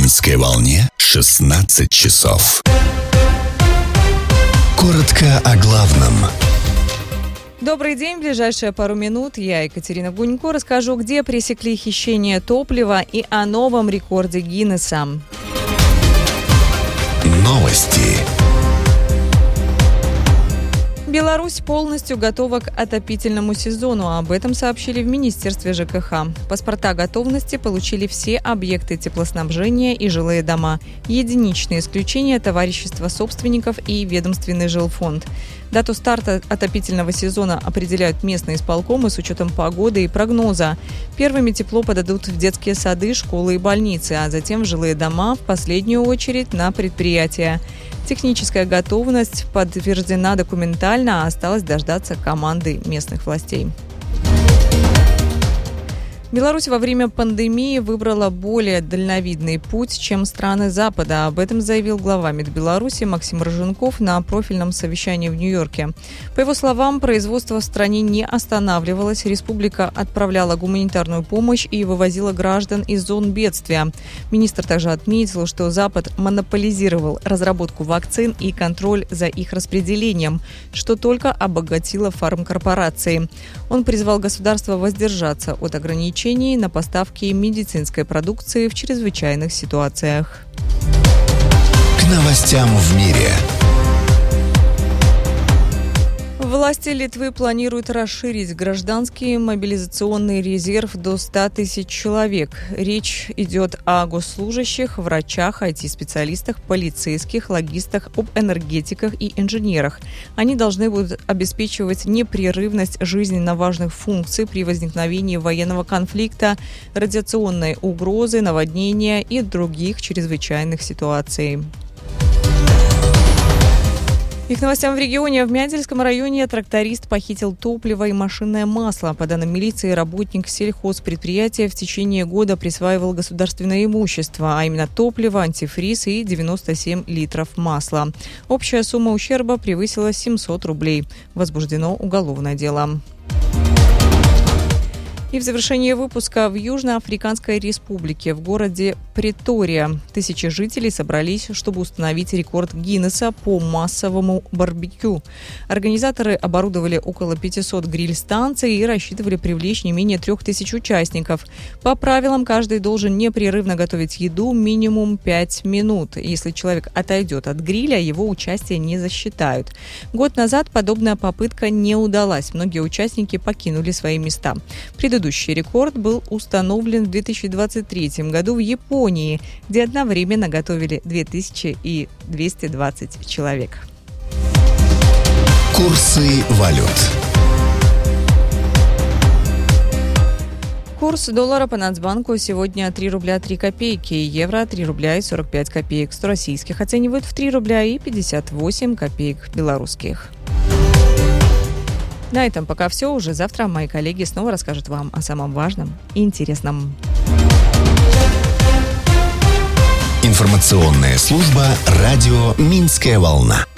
Минской волне 16 часов. Коротко о главном. Добрый день. В ближайшие пару минут я, Екатерина Гунько, расскажу, где пресекли хищение топлива и о новом рекорде Гиннесса. Новости. Беларусь полностью готова к отопительному сезону. Об этом сообщили в Министерстве ЖКХ. Паспорта готовности получили все объекты теплоснабжения и жилые дома. Единичное исключение – товарищество собственников и ведомственный жилфонд. Дату старта отопительного сезона определяют местные исполкомы с учетом погоды и прогноза. Первыми тепло подадут в детские сады, школы и больницы, а затем в жилые дома, в последнюю очередь на предприятия. Техническая готовность подтверждена документально, а осталось дождаться команды местных властей. Беларусь во время пандемии выбрала более дальновидный путь, чем страны Запада. Об этом заявил глава МИД Беларуси Максим Роженков на профильном совещании в Нью-Йорке. По его словам, производство в стране не останавливалось. Республика отправляла гуманитарную помощь и вывозила граждан из зон бедствия. Министр также отметил, что Запад монополизировал разработку вакцин и контроль за их распределением, что только обогатило фармкорпорации. Он призвал государство воздержаться от ограничений на поставки медицинской продукции в чрезвычайных ситуациях. К новостям в мире. Власти Литвы планируют расширить гражданский мобилизационный резерв до 100 тысяч человек. Речь идет о госслужащих, врачах, IT-специалистах, полицейских, логистах, об энергетиках и инженерах. Они должны будут обеспечивать непрерывность жизненно важных функций при возникновении военного конфликта, радиационной угрозы, наводнения и других чрезвычайных ситуаций. И к новостям в регионе. В Мядельском районе тракторист похитил топливо и машинное масло. По данным милиции, работник сельхозпредприятия в течение года присваивал государственное имущество, а именно топливо, антифриз и 97 литров масла. Общая сумма ущерба превысила 700 рублей. Возбуждено уголовное дело. И в завершении выпуска в Южноафриканской республике в городе Претория тысячи жителей собрались, чтобы установить рекорд Гиннесса по массовому барбекю. Организаторы оборудовали около 500 гриль-станций и рассчитывали привлечь не менее 3000 участников. По правилам, каждый должен непрерывно готовить еду минимум 5 минут. Если человек отойдет от гриля, его участие не засчитают. Год назад подобная попытка не удалась. Многие участники покинули свои места. Предыдущий рекорд был установлен в 2023 году в Японии, где одновременно готовили 2220 человек. Курсы валют. Курс доллара по Нацбанку сегодня 3 рубля 3 копейки, евро 3 рубля и 45 копеек. 100 российских оценивают в 3 рубля и 58 копеек белорусских. На этом пока все. Уже завтра мои коллеги снова расскажут вам о самом важном и интересном. Информационная служба радио «Минская волна».